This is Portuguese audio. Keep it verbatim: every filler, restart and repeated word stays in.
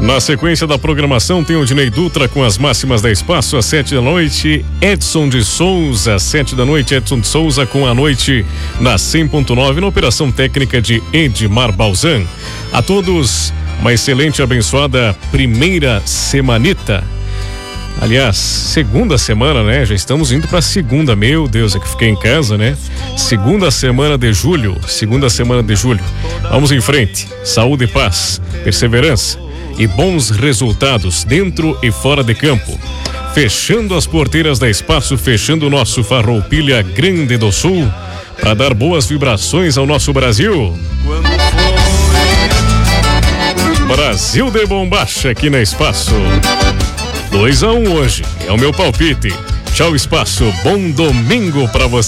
Na sequência da programação tem o Dinei Dutra com as máximas da Espaço às sete da noite, Edson de Souza às sete da noite, Edson de Souza com a noite na cem ponto nove na operação técnica de Edmar Balzan. A todos uma excelente, abençoada primeira semanita. Aliás, segunda semana, né? Já estamos indo para segunda. Meu Deus, é que fiquei em casa, né? Segunda semana de julho, segunda semana de julho. Vamos em frente. Saúde e paz, perseverança e bons resultados dentro e fora de campo. Fechando as porteiras da Espaço, fechando o nosso Farroupilha Grande do Sul, para dar boas vibrações ao nosso Brasil. Brasil de bombacha aqui na Espaço. dois a um hoje, é o meu palpite. Tchau, Espaço. Bom domingo pra você.